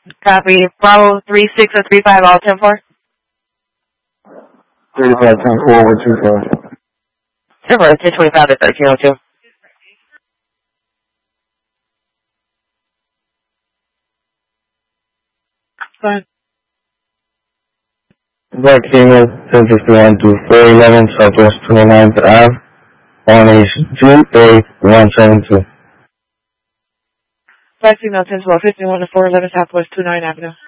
Copy. Bravo 3635, all 10-4. 35, 10-4, 125. Number 1025 to 1302. Fine. Black female, 1051 to 411 Southwest 29th Ave, on age 28172. Black female 10-12, 51 to 411 Southwest 29 Avenue.